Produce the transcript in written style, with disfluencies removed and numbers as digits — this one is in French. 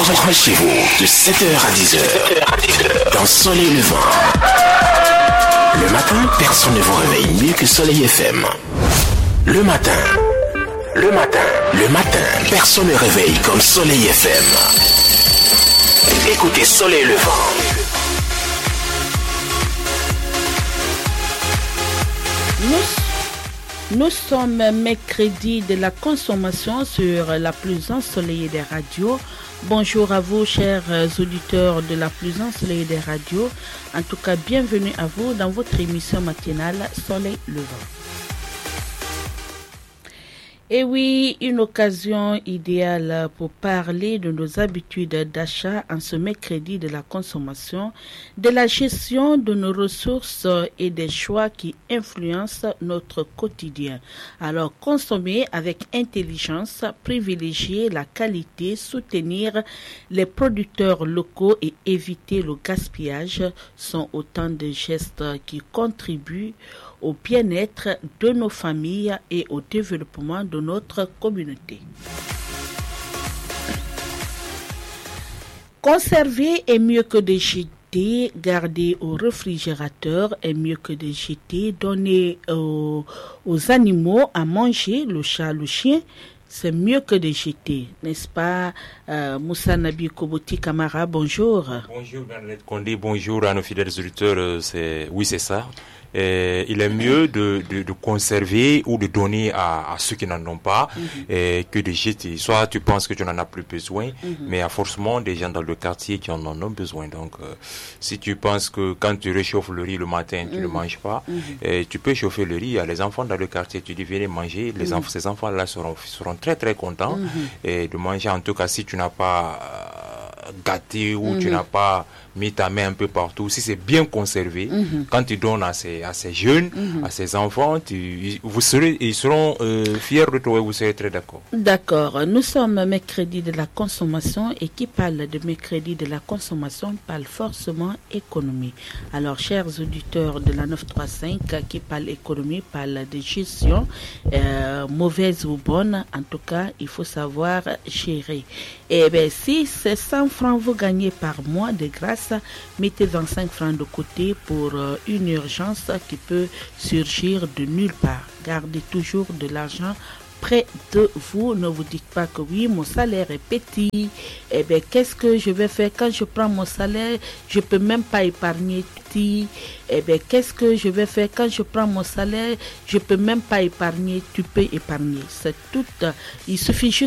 Branchez-vous de 7h à 10h dans Soleil Levant. Le matin, personne ne vous réveille mieux que Soleil FM. Le matin, personne ne réveille comme Soleil FM. Écoutez Soleil Levant. Nous sommes mercredi de la consommation sur la plus ensoleillée des radios. Bonjour à vous, chers auditeurs de la plus ensoleillée des radios. En tout cas, bienvenue à vous dans votre émission matinale Soleil Levant. Et oui, une occasion idéale pour parler de nos habitudes d'achat en ce mercredi de la consommation, de la gestion de nos ressources et des choix qui influencent notre quotidien. Alors, consommer avec intelligence, privilégier la qualité, soutenir les producteurs locaux et éviter le gaspillage sont autant de gestes qui contribuent au bien-être de nos familles et au développement de notre communauté. Conserver est mieux que de jeter, garder au réfrigérateur est mieux que de jeter, donner aux animaux à manger, le chat, le chien, c'est mieux que de jeter, n'est-ce pas, Moussa Nabi Koboti Kamara, bonjour. Bonjour Bernadette Condé, bonjour à nos fidèles auditeurs, oui c'est ça. Il est mieux de conserver ou de donner à ceux qui n'en ont pas que de jeter. Soit tu penses que tu n'en as plus besoin, mais il y a forcément des gens dans le quartier qui en ont besoin. Donc, si tu penses que quand tu réchauffes le riz le matin, tu ne le manges pas, tu peux chauffer le riz. Il y a les enfants dans le quartier, tu dis venez manger. Ces enfants-là seront très très contents et de manger. En tout cas, si tu n'as pas gâté ou tu n'as pas mis ta main un peu partout, si c'est bien conservé, quand tu donnes à ces jeunes, à ces enfants, ils seront fiers de toi et vous serez très d'accord. D'accord. Nous sommes mercredi de la consommation et qui parle de mercredi de la consommation parle forcément économie. Alors, chers auditeurs de la 935 qui parle économie, parle de gestion, mauvaise ou bonne, en tout cas, il faut savoir gérer. Et bien, si c'est 100 francs vous gagnez par mois de grâce, mettez 25 francs de côté pour une urgence qui peut surgir de nulle part. Gardez toujours de l'argent près de vous. Ne vous dites pas que oui, mon salaire est petit. Eh bien, qu'est-ce que je vais faire quand je prends mon salaire? Je peux même pas épargner petit. Eh bien, qu'est-ce que je vais faire quand je prends mon salaire? Je peux même pas épargner. Tu peux épargner. C'est tout. Il suffit juste